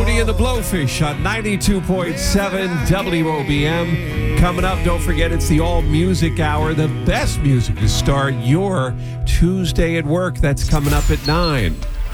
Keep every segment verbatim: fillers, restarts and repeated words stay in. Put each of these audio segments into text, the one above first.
Hootie and the Blowfish on ninety-two point seven W O B M. Coming up, don't forget, it's the All Music Hour, the best music to start your Tuesday at work. That's coming up at nine.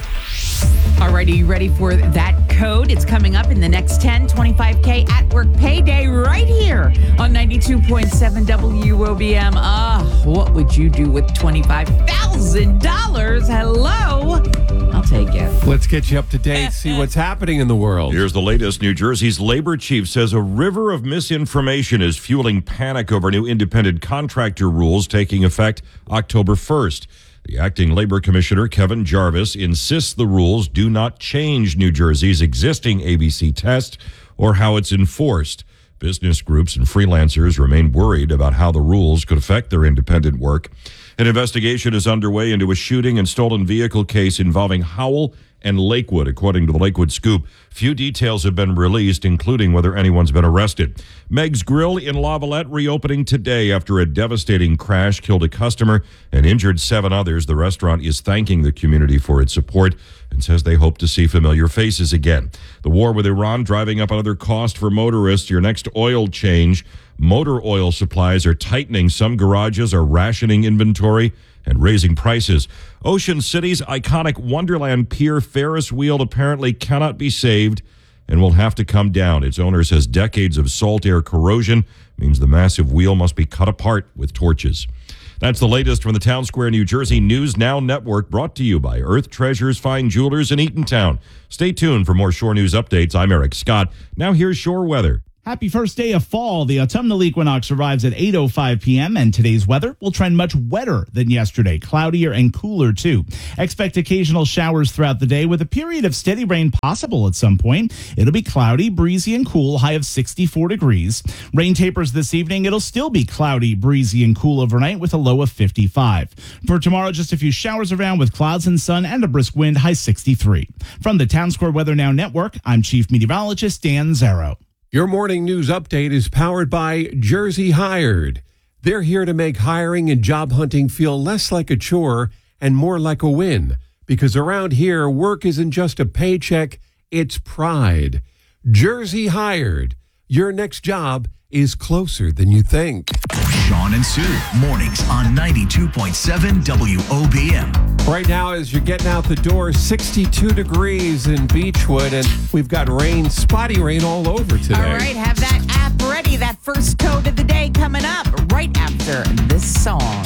All right, are you ready for that code? It's coming up in the next ten, twenty-five K at work payday right here on ninety-two point seven W O B M. Ah, uh, what would you do with twenty-five thousand dollars? Hello? I'll take it. Let's get you up to date, see what's happening in the world. Here's the latest. New Jersey's labor chief says a river of misinformation is fueling panic over new independent contractor rules taking effect October first. The acting labor commissioner, Kevin Jarvis, insists the rules do not change New Jersey's existing A B C test or how it's enforced. Business groups and freelancers remain worried about how the rules could affect their independent work. An investigation is underway into a shooting and stolen vehicle case involving Howell and Lakewood, according to the Lakewood Scoop. Few details have been released, including whether anyone's been arrested. Meg's Grill in Lavalette reopening today after a devastating crash killed a customer and injured seven others. The restaurant is thanking the community for its support and says they hope to see familiar faces again. The war with Iran driving up another cost for motorists. Your next oil change. Motor oil supplies are tightening. Some garages are rationing inventory and raising prices. Ocean City's iconic Wonderland Pier Ferris wheel apparently cannot be saved and will have to come down. Its owner says decades of salt air corrosion means the massive wheel must be cut apart with torches. That's the latest from the Town Square, New Jersey News Now Network, brought to you by Earth Treasures Fine Jewelers in Eatontown. Stay tuned for more Shore News updates. I'm Eric Scott. Now here's Shore weather. Happy first day of fall. The autumnal equinox arrives at eight oh five p.m. and today's weather will trend much wetter than yesterday, cloudier and cooler too. Expect occasional showers throughout the day with a period of steady rain possible at some point. It'll be cloudy, breezy, and cool, high of sixty-four degrees. Rain tapers this evening. It'll still be cloudy, breezy, and cool overnight with a low of fifty-five. For tomorrow, just a few showers around with clouds and sun and a brisk wind, high sixty-three. From the Town Square Weather Now Network, I'm Chief Meteorologist Dan Zero. Your morning news update is powered by Jersey Hired. They're here to make hiring and job hunting feel less like a chore and more like a win. Because around here, work isn't just a paycheck, it's pride. Jersey Hired. Your next job is closer than you think. Sean and Sue, mornings on ninety-two point seven W O B M. Right now, as you're getting out the door, sixty-two degrees in Beechwood, and we've got rain, spotty rain all over today. All right, have that app ready. That first code of the day coming up right after this song.